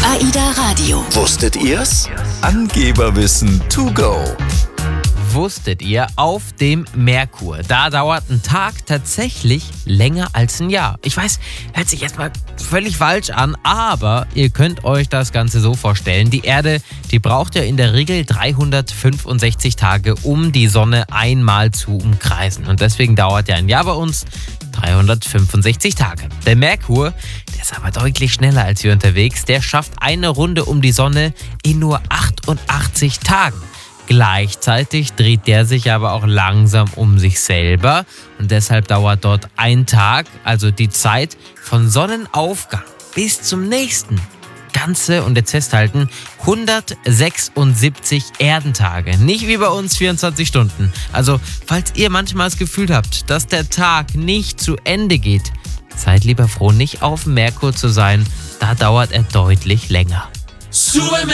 AIDA Radio. Wusstet ihr's? Angeberwissen to go. Wusstet ihr, auf dem Merkur, da dauert ein Tag tatsächlich länger als ein Jahr. Ich weiß, hört sich jetzt mal völlig falsch an, aber ihr könnt euch das Ganze so vorstellen. Die Erde, die braucht ja in der Regel 365 Tage, um die Sonne einmal zu umkreisen. Und deswegen dauert ja ein Jahr bei uns 365 Tage. Der Merkur, der ist aber deutlich schneller als wir unterwegs. Der schafft eine Runde um die Sonne in nur 88 Tagen. Gleichzeitig dreht der sich aber auch langsam um sich selber und deshalb dauert dort ein Tag, also die Zeit von Sonnenaufgang bis zum nächsten, ganze, und jetzt festhalten, 176 Erdentage. Nicht wie bei uns 24 Stunden. Also, falls ihr manchmal das Gefühl habt, dass der Tag nicht zu Ende geht, seid lieber froh, nicht auf dem Merkur zu sein. Da dauert er deutlich länger. Súbeme